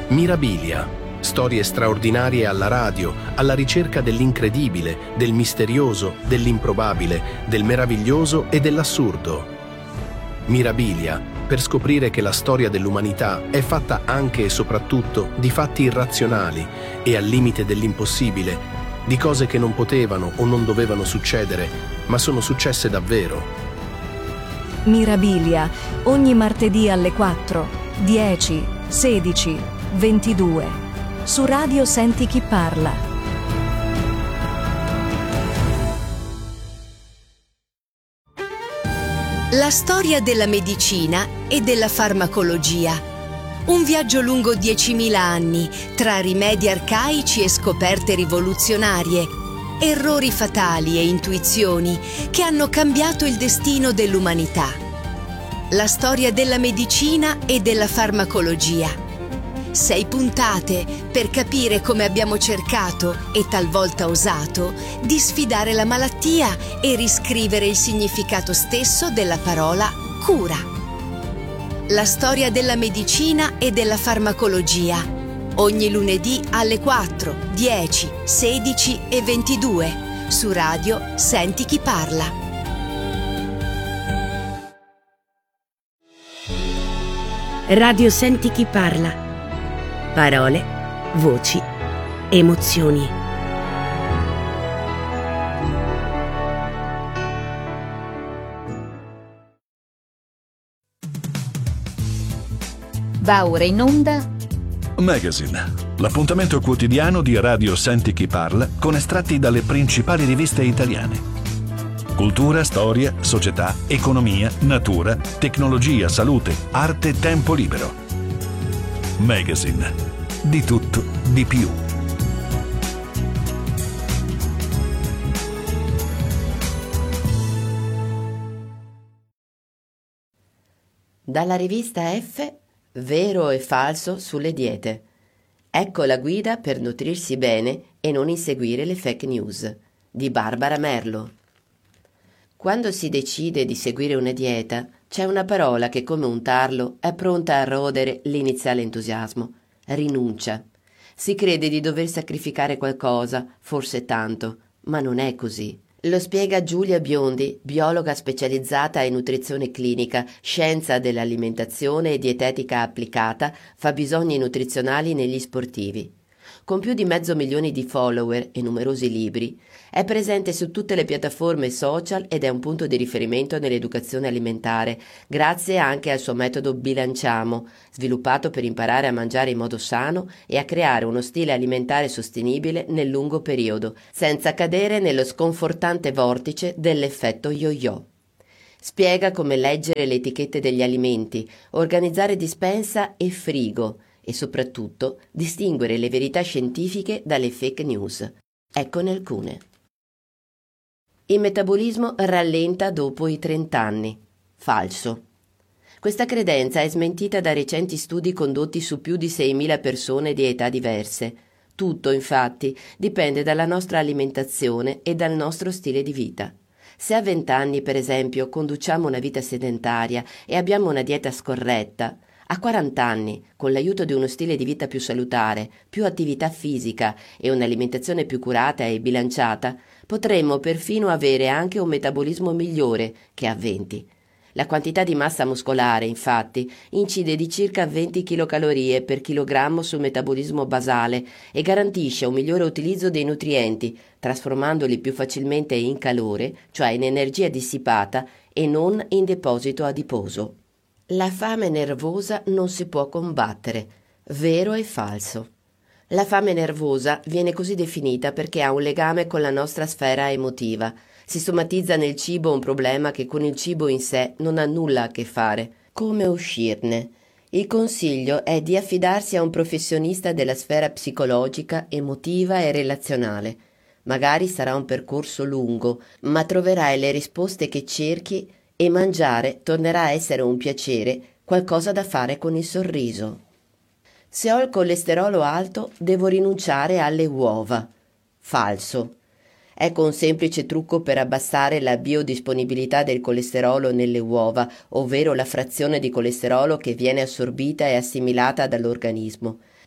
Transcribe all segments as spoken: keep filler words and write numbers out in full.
Mirabilia, storie straordinarie alla radio, alla ricerca dell'incredibile, del misterioso, dell'improbabile, del meraviglioso e dell'assurdo. Mirabilia, per scoprire che la storia dell'umanità è fatta anche e soprattutto di fatti irrazionali e al limite dell'impossibile, di cose che non potevano o non dovevano succedere, ma sono successe davvero. Mirabilia, ogni martedì alle quattro, dieci, sedici, ventidue. Su Radio Senti Chi Parla. La storia della medicina e della farmacologia. Un viaggio lungo diecimila anni tra rimedi arcaici e scoperte rivoluzionarie, errori fatali e intuizioni che hanno cambiato il destino dell'umanità. La storia della medicina e della farmacologia. Sei puntate per capire come abbiamo cercato, e talvolta osato, di sfidare la malattia e riscrivere il significato stesso della parola cura. La storia della medicina e della farmacologia. Ogni lunedì alle quattro, dieci, sedici e ventidue. Su Radio Senti Chi Parla. Radio Senti Chi Parla. Parole, voci, emozioni. Va ora in onda Magazine, l'appuntamento quotidiano di Radio Senti Chi Parla con estratti dalle principali riviste italiane. Cultura, storia, società, economia, natura, tecnologia, salute, arte, tempo libero. Magazine. Di tutto, di più. Dalla rivista F, Vero e falso sulle diete. Ecco la guida per nutrirsi bene e non inseguire le fake news, di Barbara Merlo. Quando si decide di seguire una dieta, c'è una parola che, come un tarlo, è pronta a rodere l'iniziale entusiasmo: rinuncia. Si crede di dover sacrificare qualcosa, forse tanto, ma non è così. Lo spiega Giulia Biondi, biologa specializzata in nutrizione clinica, scienza dell'alimentazione e dietetica applicata, fabbisogni nutrizionali negli sportivi. Con più di mezzo milione di follower e numerosi libri, è presente su tutte le piattaforme social ed è un punto di riferimento nell'educazione alimentare, grazie anche al suo metodo Bilanciamo, sviluppato per imparare a mangiare in modo sano e a creare uno stile alimentare sostenibile nel lungo periodo, senza cadere nello sconfortante vortice dell'effetto yo-yo. Spiega come leggere le etichette degli alimenti, organizzare dispensa e frigo, e soprattutto distinguere le verità scientifiche dalle fake news. Eccone alcune. Il metabolismo rallenta dopo i trenta anni. Falso. Questa credenza è smentita da recenti studi condotti su più di seimila persone di età diverse. Tutto, infatti, dipende dalla nostra alimentazione e dal nostro stile di vita. Se a venti anni, per esempio, conduciamo una vita sedentaria e abbiamo una dieta scorretta, a quaranta anni, con l'aiuto di uno stile di vita più salutare, più attività fisica e un'alimentazione più curata e bilanciata, potremmo perfino avere anche un metabolismo migliore che a venti. La quantità di massa muscolare, infatti, incide di circa venti chilocalorie per chilogrammo sul metabolismo basale e garantisce un migliore utilizzo dei nutrienti, trasformandoli più facilmente in calore, cioè in energia dissipata, e non in deposito adiposo. La fame nervosa non si può combattere. Vero e falso. La fame nervosa viene così definita perché ha un legame con la nostra sfera emotiva. Si somatizza nel cibo un problema che con il cibo in sé non ha nulla a che fare. Come uscirne? Il consiglio è di affidarsi a un professionista della sfera psicologica, emotiva e relazionale. Magari sarà un percorso lungo, ma troverai le risposte che cerchi e mangiare tornerà a essere un piacere, qualcosa da fare con il sorriso. Se ho il colesterolo alto, devo rinunciare alle uova. Falso. Ecco un semplice trucco per abbassare la biodisponibilità del colesterolo nelle uova, ovvero la frazione di colesterolo che viene assorbita e assimilata dall'organismo.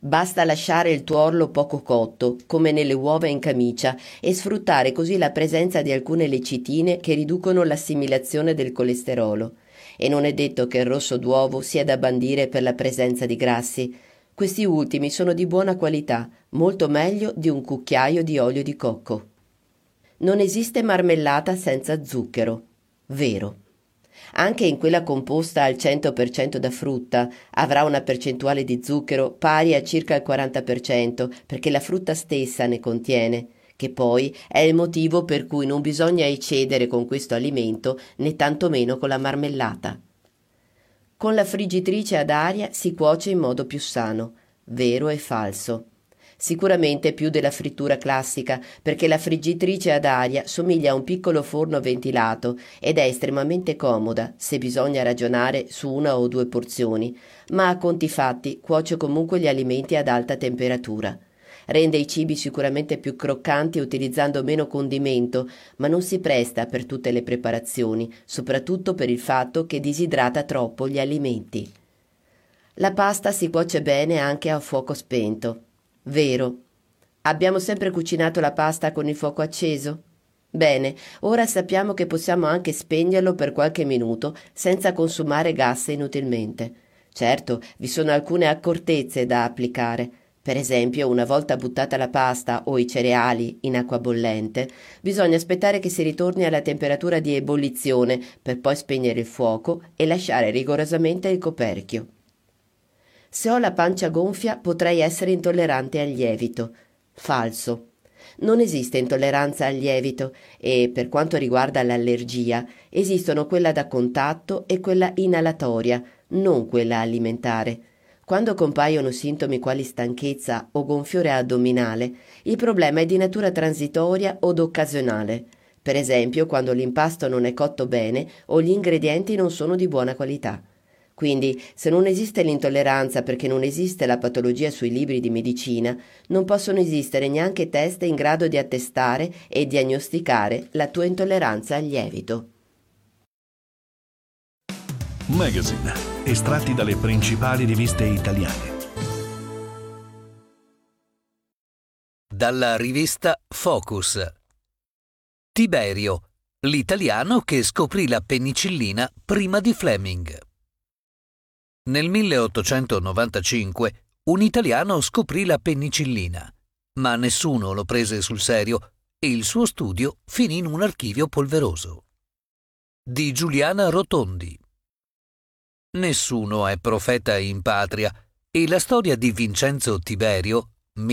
Basta lasciare il tuorlo poco cotto, come nelle uova in camicia, e sfruttare così la presenza di alcune lecitine che riducono l'assimilazione del colesterolo. E non è detto che il rosso d'uovo sia da bandire per la presenza di grassi. Questi ultimi sono di buona qualità, molto meglio di un cucchiaio di olio di cocco. Non esiste marmellata senza zucchero. Vero. Anche in quella composta al cento per cento da frutta avrà una percentuale di zucchero pari a circa il quaranta per cento, perché la frutta stessa ne contiene, che poi è il motivo per cui non bisogna eccedere con questo alimento, né tantomeno con la marmellata. Con la friggitrice ad aria si cuoce in modo più sano. Vero e falso. Sicuramente più della frittura classica, perché la friggitrice ad aria somiglia a un piccolo forno ventilato ed è estremamente comoda se bisogna ragionare su una o due porzioni, ma a conti fatti cuoce comunque gli alimenti ad alta temperatura. Rende i cibi sicuramente più croccanti utilizzando meno condimento, ma non si presta per tutte le preparazioni, soprattutto per il fatto che disidrata troppo gli alimenti. La pasta si cuoce bene anche a fuoco spento. Vero. Abbiamo sempre cucinato la pasta con il fuoco acceso? Bene, ora sappiamo che possiamo anche spegnerlo per qualche minuto senza consumare gas inutilmente. Certo, vi sono alcune accortezze da applicare. Per esempio, una volta buttata la pasta o i cereali in acqua bollente, bisogna aspettare che si ritorni alla temperatura di ebollizione per poi spegnere il fuoco e lasciare rigorosamente il coperchio. Se ho la pancia gonfia potrei essere intollerante al lievito. Falso. Non esiste intolleranza al lievito e, per quanto riguarda l'allergia, esistono quella da contatto e quella inalatoria, non quella alimentare. Quando compaiono sintomi quali stanchezza o gonfiore addominale, il problema è di natura transitoria od occasionale. Per esempio, quando l'impasto non è cotto bene o gli ingredienti non sono di buona qualità. Quindi, se non esiste l'intolleranza perché non esiste la patologia sui libri di medicina, non possono esistere neanche test in grado di attestare e diagnosticare la tua intolleranza al lievito. Magazine, estratti dalle principali riviste italiane. Dalla rivista Focus. Tiberio, l'italiano che scoprì la penicillina prima di Fleming. Nel milleottocentonovantacinque un italiano scoprì la penicillina, ma nessuno lo prese sul serio e il suo studio finì in un archivio polveroso. Di Giuliana Rotondi. Nessuno è profeta in patria e la storia di Vincenzo Tiberio,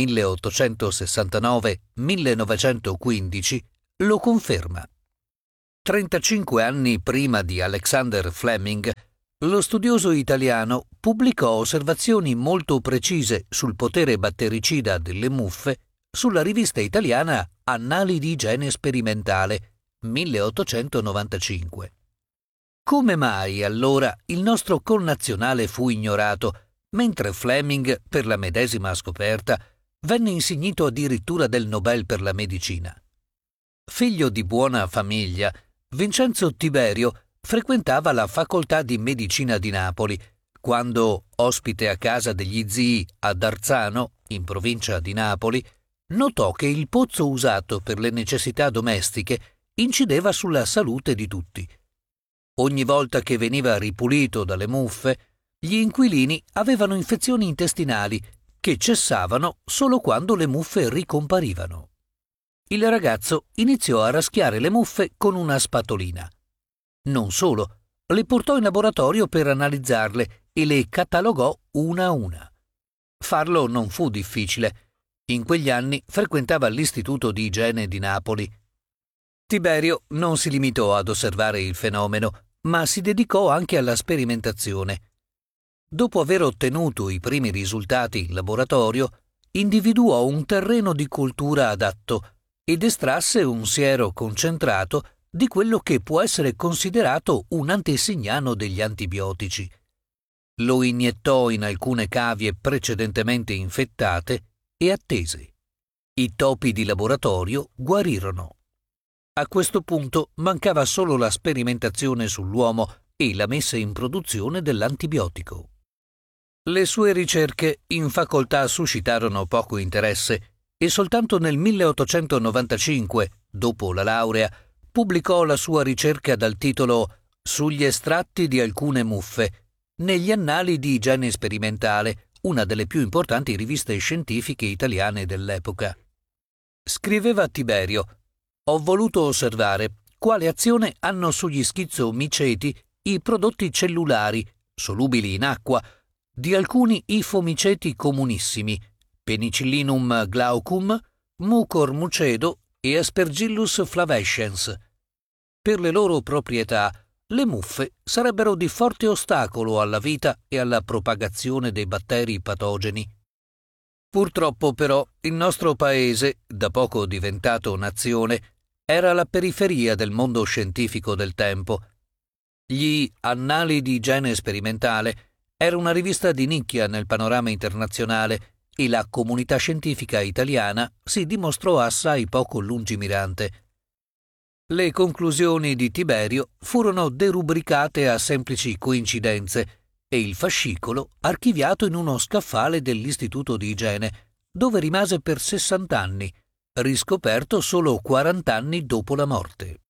milleottocentosessantanove millenovecentoquindici, lo conferma. trentacinque anni prima di Alexander Fleming, lo studioso italiano pubblicò osservazioni molto precise sul potere battericida delle muffe sulla rivista italiana Annali di igiene sperimentale, milleottocentonovantacinque. Come mai allora il nostro connazionale fu ignorato, mentre Fleming, per la medesima scoperta, venne insignito addirittura del Nobel per la medicina? Figlio di buona famiglia, Vincenzo Tiberio frequentava la facoltà di medicina di Napoli, quando, ospite a casa degli zii ad Arzano, in provincia di Napoli, notò che il pozzo usato per le necessità domestiche incideva sulla salute di tutti. Ogni volta che veniva ripulito dalle muffe, gli inquilini avevano infezioni intestinali che cessavano solo quando le muffe ricomparivano. Il ragazzo iniziò a raschiare le muffe con una spatolina. Non solo, le portò in laboratorio per analizzarle e le catalogò una a una. Farlo non fu difficile. In quegli anni frequentava l'Istituto di Igiene di Napoli. Tiberio non si limitò ad osservare il fenomeno, ma si dedicò anche alla sperimentazione. Dopo aver ottenuto i primi risultati in laboratorio, individuò un terreno di coltura adatto ed estrasse un siero concentrato di quello che può essere considerato un antesignano degli antibiotici. Lo iniettò in alcune cavie precedentemente infettate e attese. I topi di laboratorio guarirono. A questo punto mancava solo la sperimentazione sull'uomo e la messa in produzione dell'antibiotico. Le sue ricerche in facoltà suscitarono poco interesse e soltanto nel milleottocentonovantacinque, dopo la laurea, pubblicò la sua ricerca dal titolo Sugli estratti di alcune muffe negli Annali di igiene sperimentale, una delle più importanti riviste scientifiche italiane dell'epoca. Scriveva Tiberio: «Ho voluto osservare quale azione hanno sugli schizomiceti i prodotti cellulari, solubili in acqua, di alcuni ifomiceti comunissimi, Penicillinum glaucum, Mucor mucedo e Aspergillus flavescens. Per le loro proprietà, le muffe sarebbero di forte ostacolo alla vita e alla propagazione dei batteri patogeni. Purtroppo, però, il nostro paese, da poco diventato nazione, era alla periferia del mondo scientifico del tempo. Gli Annali di igiene sperimentale era una rivista di nicchia nel panorama internazionale e la comunità scientifica italiana si dimostrò assai poco lungimirante. Le conclusioni di Tiberio furono derubricate a semplici coincidenze e il fascicolo archiviato in uno scaffale dell'Istituto di Igiene, dove rimase per sessant'anni, riscoperto solo quarant'anni dopo la morte.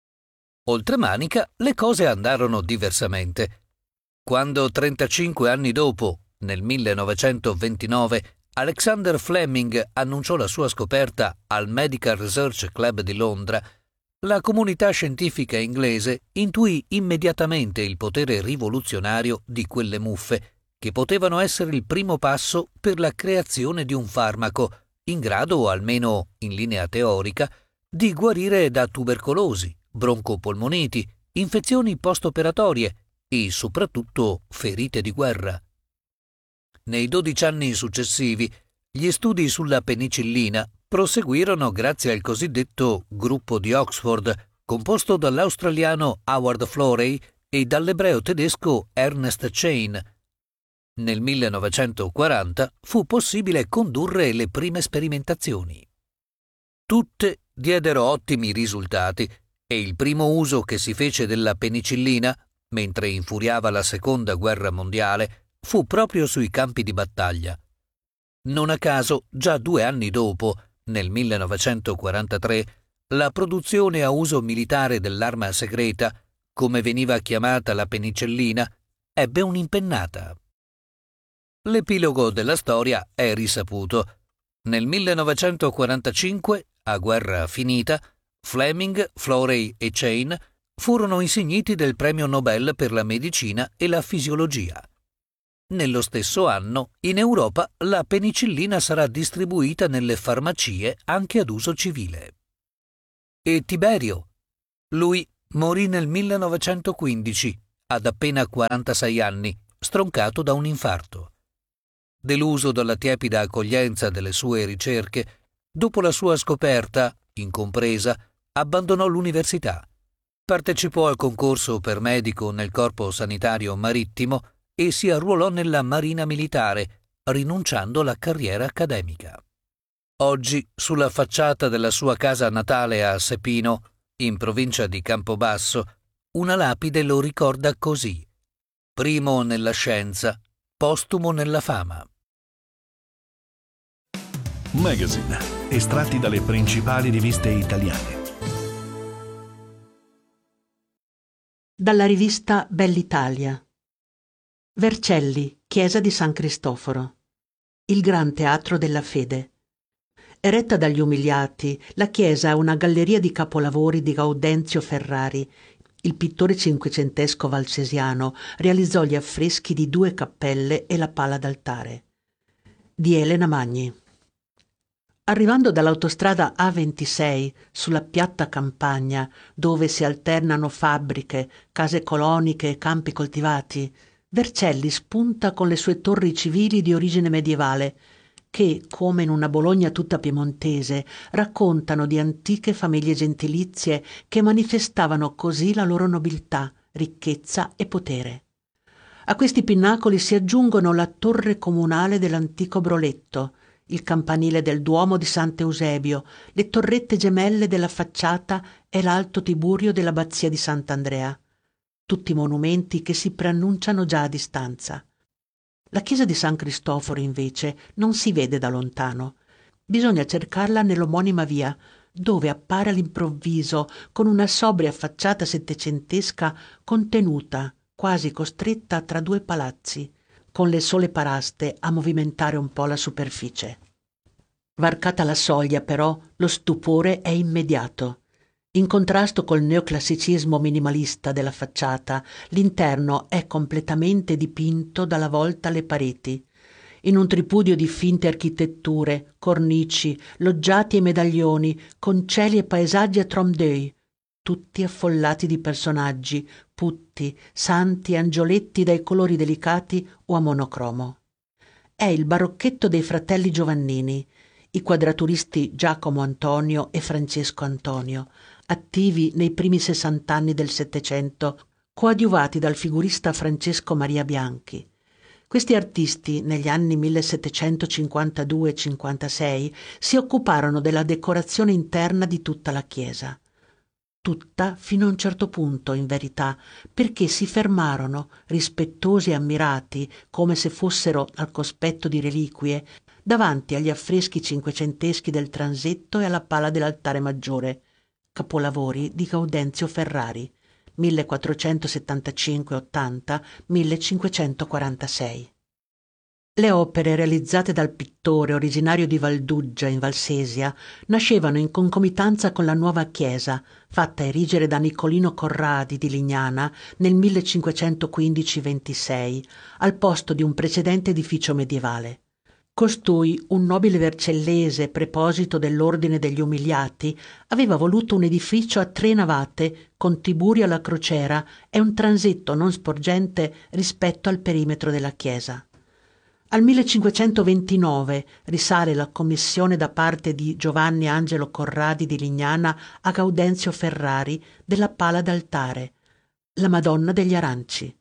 Oltremanica le cose andarono diversamente. Quando trentacinque anni dopo, nel millenovecentoventinove, Alexander Fleming annunciò la sua scoperta al Medical Research Club di Londra, la comunità scientifica inglese intuì immediatamente il potere rivoluzionario di quelle muffe, che potevano essere il primo passo per la creazione di un farmaco in grado, almeno in linea teorica, di guarire da tubercolosi, broncopolmoniti, infezioni post-operatorie e soprattutto ferite di guerra. Nei dodici anni successivi, gli studi sulla penicillina proseguirono grazie al cosiddetto gruppo di Oxford, composto dall'australiano Howard Florey e dall'ebreo tedesco Ernest Chain. Nel millenovecentoquaranta fu possibile condurre le prime sperimentazioni. Tutte diedero ottimi risultati e il primo uso che si fece della penicillina, mentre infuriava la Seconda Guerra Mondiale, fu proprio sui campi di battaglia. Non a caso, già due anni dopo, nel millenovecentoquarantatré, la produzione a uso militare dell'arma segreta, come veniva chiamata la penicillina, ebbe un'impennata. L'epilogo della storia è risaputo. Nel millenovecentoquarantacinque, a guerra finita, Fleming, Florey e Chain furono insigniti del premio Nobel per la medicina e la fisiologia. Nello stesso anno, in Europa, la penicillina sarà distribuita nelle farmacie anche ad uso civile. E Tiberio? Lui morì nel millenovecentoquindici, ad appena quarantasei anni, stroncato da un infarto. Deluso dalla tiepida accoglienza delle sue ricerche, dopo la sua scoperta, incompresa, abbandonò l'università. Partecipò al concorso per medico nel Corpo Sanitario Marittimo e si arruolò nella Marina Militare, rinunciando alla carriera accademica. Oggi, sulla facciata della sua casa natale a Sepino, in provincia di Campobasso, una lapide lo ricorda così: primo nella scienza, postumo nella fama. Magazine, estratti dalle principali riviste italiane. Dalla rivista Bell'Italia. Vercelli, chiesa di San Cristoforo. Il Gran Teatro della Fede. Eretta dagli umiliati, la chiesa è una galleria di capolavori di Gaudenzio Ferrari. Il pittore cinquecentesco valsesiano realizzò gli affreschi di due cappelle e la pala d'altare. Di Elena Magni. Arrivando dall'autostrada A ventisei sulla piatta campagna, dove si alternano fabbriche, case coloniche e campi coltivati, Vercelli spunta con le sue torri civili di origine medievale, che, come in una Bologna tutta piemontese, raccontano di antiche famiglie gentilizie che manifestavano così la loro nobiltà, ricchezza e potere. A questi pinnacoli si aggiungono la torre comunale dell'antico Broletto, il campanile del Duomo di Sant'Eusebio, le torrette gemelle della facciata e l'Alto Tiburio dell'Abbazia di Sant'Andrea. Tutti monumenti che si preannunciano già a distanza. La chiesa di San Cristoforo, invece, non si vede da lontano. Bisogna cercarla nell'omonima via, dove appare all'improvviso con una sobria facciata settecentesca contenuta, quasi costretta tra due palazzi, con le sole paraste a movimentare un po' la superficie. Varcata la soglia, però, lo stupore è immediato. In contrasto col neoclassicismo minimalista della facciata, l'interno è completamente dipinto dalla volta alle pareti, in un tripudio di finte architetture, cornici, loggiati e medaglioni, con cieli e paesaggi a trompe-l'œil, tutti affollati di personaggi, putti, santi e angioletti dai colori delicati o a monocromo. È il barocchetto dei fratelli Giovannini, i quadraturisti Giacomo Antonio e Francesco Antonio, attivi nei primi sessant'anni del Settecento, coadiuvati dal figurista Francesco Maria Bianchi. Questi artisti, negli anni millesettecentocinquantadue cinquantasei, si occuparono della decorazione interna di tutta la chiesa. Tutta fino a un certo punto, in verità, perché si fermarono, rispettosi e ammirati, come se fossero al cospetto di reliquie, davanti agli affreschi cinquecenteschi del transetto e alla pala dell'altare maggiore, capolavori di Gaudenzio Ferrari, millequattrocentosettantacinque ottanta millecinquecentoquarantasei. Le opere realizzate dal pittore originario di Valduggia in Valsesia nascevano in concomitanza con la nuova chiesa, fatta erigere da Nicolino Corradi di Lignana nel millecinquecentoquindici ventisei, al posto di un precedente edificio medievale. Costui, un nobile vercellese preposito dell'Ordine degli Umiliati, aveva voluto un edificio a tre navate con tiburi alla crociera e un transetto non sporgente rispetto al perimetro della chiesa. Al millecinquecentoventinove risale la commissione da parte di Giovanni Angelo Corradi di Lignana a Gaudenzio Ferrari della pala d'altare, la Madonna degli Aranci.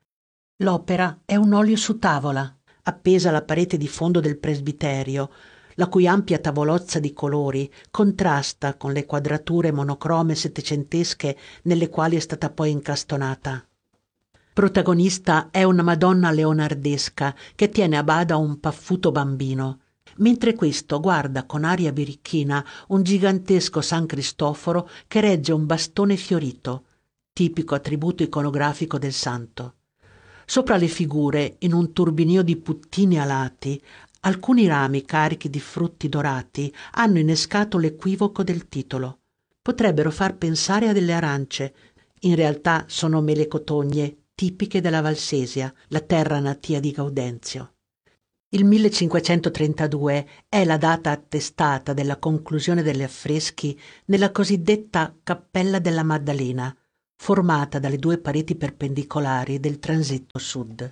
L'opera è un olio su tavola, appesa alla parete di fondo del presbiterio, la cui ampia tavolozza di colori contrasta con le quadrature monocrome settecentesche nelle quali è stata poi incastonata. Protagonista è una Madonna leonardesca che tiene a bada un paffuto bambino, mentre questo guarda con aria birichina un gigantesco San Cristoforo che regge un bastone fiorito, tipico attributo iconografico del santo. Sopra le figure, in un turbinio di puttini alati, alcuni rami carichi di frutti dorati hanno innescato l'equivoco del titolo. Potrebbero far pensare a delle arance, in realtà sono mele cotogne, tipiche della Valsesia, la terra natia di Gaudenzio. Il millecinquecentotrentadue è la data attestata della conclusione degli affreschi nella cosiddetta Cappella della Maddalena, formata dalle due pareti perpendicolari del transetto sud.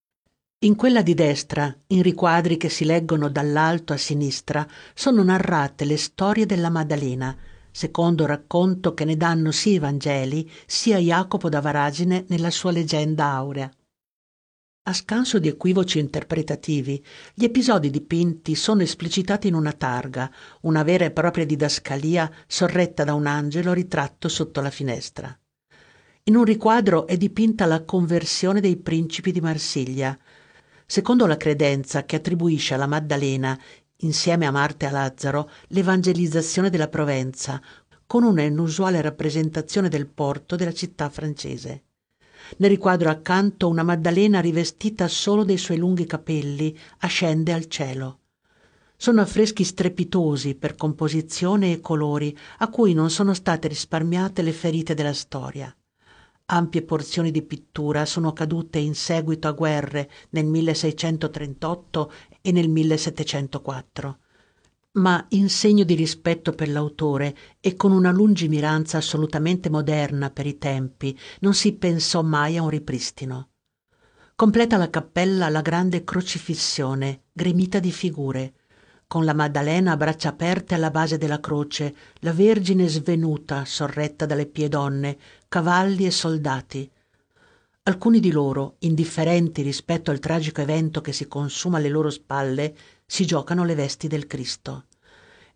In quella di destra, in riquadri che si leggono dall'alto a sinistra, sono narrate le storie della Maddalena, secondo racconto che ne danno sia i Vangeli sia Jacopo da Varagine nella sua leggenda aurea. A scanso di equivoci interpretativi, gli episodi dipinti sono esplicitati in una targa, una vera e propria didascalia sorretta da un angelo ritratto sotto la finestra. In un riquadro è dipinta la conversione dei principi di Marsiglia. Secondo la credenza che attribuisce alla Maddalena, insieme a Marta e a Lazzaro, l'evangelizzazione della Provenza, con una inusuale rappresentazione del porto della città francese. Nel riquadro accanto una Maddalena rivestita solo dei suoi lunghi capelli ascende al cielo. Sono affreschi strepitosi per composizione e colori, a cui non sono state risparmiate le ferite della storia. Ampie porzioni di pittura sono cadute in seguito a guerre nel milleseicentotrentotto e nel millesettecentoquattro, ma in segno di rispetto per l'autore e con una lungimiranza assolutamente moderna per i tempi, non si pensò mai a un ripristino. Completa la cappella la grande crocifissione, gremita di figure, con la Maddalena a braccia aperte alla base della croce, la Vergine svenuta, sorretta dalle piedonne, cavalli e soldati. Alcuni di loro, indifferenti rispetto al tragico evento che si consuma alle loro spalle, si giocano le vesti del Cristo.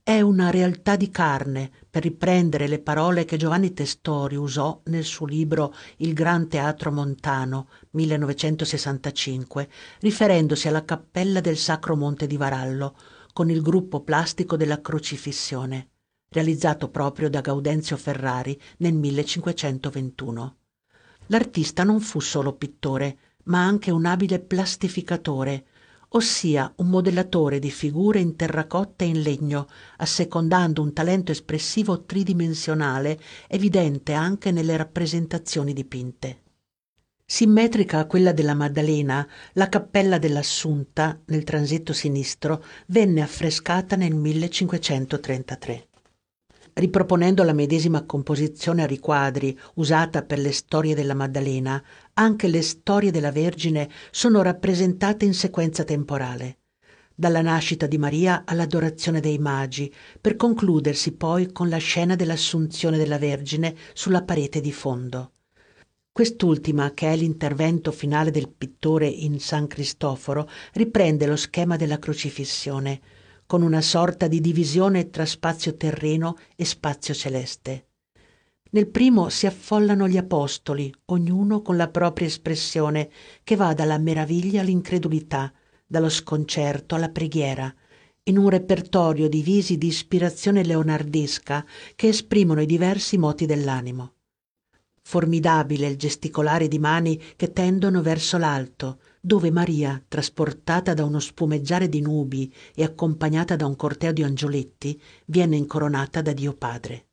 è una realtà di carne, per riprendere le parole che Giovanni Testori usò nel suo libro Il Gran Teatro Montano, millenovecentosessantacinque, riferendosi alla cappella del Sacro Monte di Varallo, con il gruppo plastico della Crocifissione, realizzato proprio da Gaudenzio Ferrari nel millecinquecentoventuno. L'artista non fu solo pittore, ma anche un abile plastificatore, ossia un modellatore di figure in terracotta e in legno, assecondando un talento espressivo tridimensionale evidente anche nelle rappresentazioni dipinte. Simmetrica a quella della Maddalena, la cappella dell'Assunta, nel transetto sinistro, venne affrescata nel millecinquecentotrentatré. Riproponendo la medesima composizione a riquadri usata per le storie della Maddalena, anche le storie della Vergine sono rappresentate in sequenza temporale, dalla nascita di Maria all'adorazione dei Magi, per concludersi poi con la scena dell'Assunzione della Vergine sulla parete di fondo. Quest'ultima, che è l'intervento finale del pittore in San Cristoforo, riprende lo schema della Crocifissione, con una sorta di divisione tra spazio terreno e spazio celeste. Nel primo si affollano gli apostoli, ognuno con la propria espressione, che va dalla meraviglia all'incredulità, dallo sconcerto alla preghiera, in un repertorio di visi di ispirazione leonardesca che esprimono i diversi moti dell'animo. Formidabile il gesticolare di mani che tendono verso l'alto, dove Maria, trasportata da uno spumeggiare di nubi e accompagnata da un corteo di angioletti, viene incoronata da Dio Padre.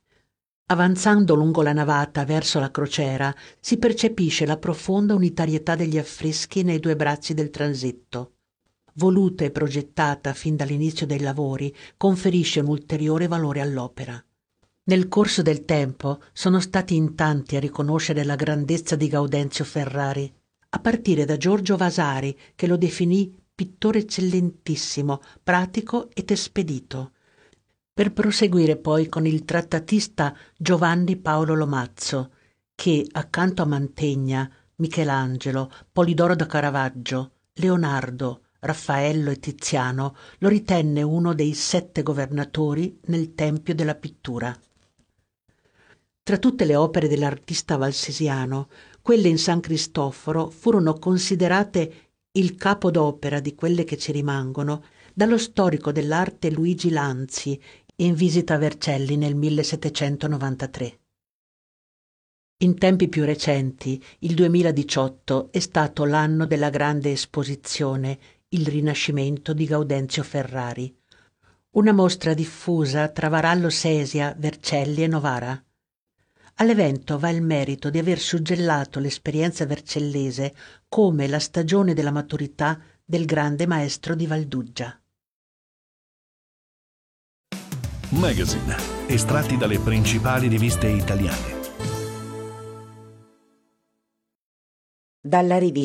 Avanzando lungo la navata verso la crociera, si percepisce la profonda unitarietà degli affreschi nei due bracci del transetto. Voluta e progettata fin dall'inizio dei lavori, conferisce un ulteriore valore all'opera. Nel corso del tempo sono stati in tanti a riconoscere la grandezza di Gaudenzio Ferrari, a partire da Giorgio Vasari, che lo definì pittore eccellentissimo, pratico ed espedito, per proseguire poi con il trattatista Giovanni Paolo Lomazzo, che accanto a Mantegna, Michelangelo, Polidoro da Caravaggio, Leonardo, Raffaello e Tiziano lo ritenne uno dei sette governatori nel tempio della pittura. Tra tutte le opere dell'artista valsesiano, quelle in San Cristoforo furono considerate il capo d'opera di quelle che ci rimangono dallo storico dell'arte Luigi Lanzi in visita a Vercelli nel millesettecentonovantatré. In tempi più recenti, il duemiladiciotto è stato l'anno della grande esposizione Il Rinascimento di Gaudenzio Ferrari, una mostra diffusa tra Varallo Sesia, Vercelli e Novara. All'evento va il merito di aver suggellato l'esperienza vercellese come la stagione della maturità del grande maestro di Valduggia. Magazine, estratti dalle principali riviste italiane. Dalla rivista